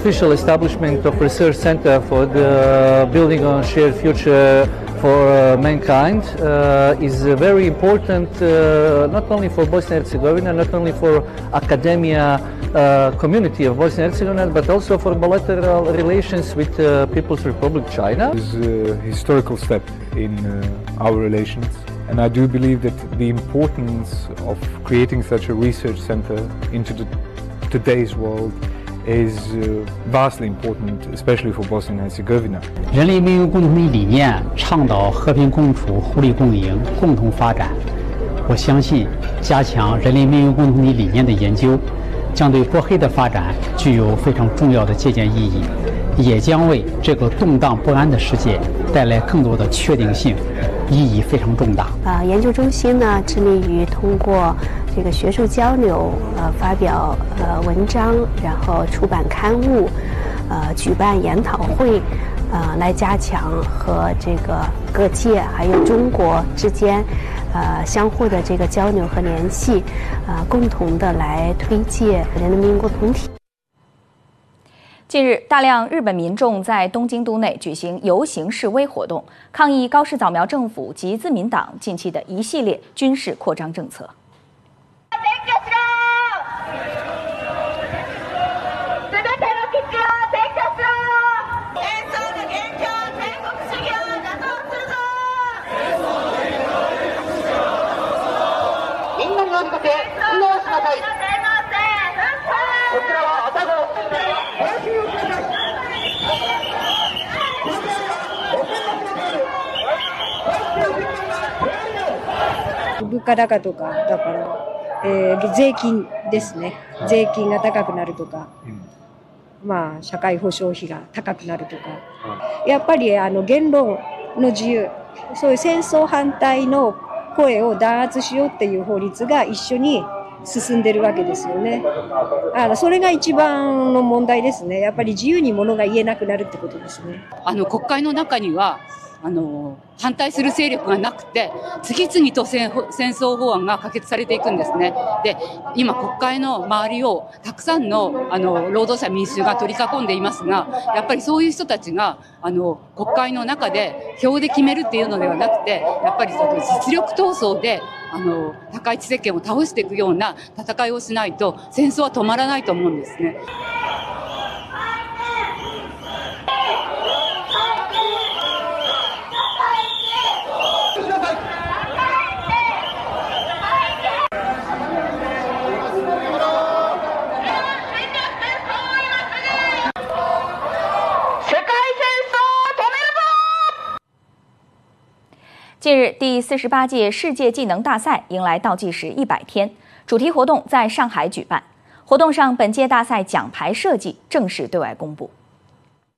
official establishment of research center for the building on shared future for mankind is very important, not only for Bosnia and Herzegovina, not only for academia community of Bosnia and Herzegovina, but also for bilateral relations with People's Republic China. It is a historical step in our relations, and I do believe that the importance of creating such a research center into today's world is vastly important, especially for Bosnia and Herzegovina. 人类命运共同体理念倡导和平共处、互利共赢、共同发展。我相信，加强人类命运共同体理念的研究，将对波黑的发展具有非常重要的借鉴意义，也将为这个动荡不安的世界带来更多的确定性，意义非常重大。 研究中心呢，致力于通过这个学术交流，发表文章，然后出版刊物，举办研讨会，来加强和这个各界还有中国之间，相互的这个交流和联系，共同的来推介人类命运共同体。 近日，大量日本民众在东京都内举行游行示威活动，抗议高市早苗政府及自民党近期的一系列军事扩张政策。 物価高とかだから、税金ですね。税金が高くなるとか、まあ社会保障費が高くなるとか、やっぱり言論の自由、そういう戦争反対の声を弾圧しようっていう法律が一緒に進んでるわけですよね。それが一番の問題ですね。やっぱり自由に物が言えなくなるってことですね。 国会の中には反対する勢力がなくて、次々と戦争法案が可決されていくんですね。で、今国会の周りをたくさんの労働者民衆が取り囲んでいますが、やっぱりそういう人たちが国会の中で票で決めるっていうのではなくて、やっぱりその実力闘争で高市政権を倒していくような戦いをしないと戦争は止まらないと思うんですね。 近日，第48届世界技能大赛迎来倒计时100天，主题活动在上海举办。活动上，本届大赛奖牌设计正式对外公布。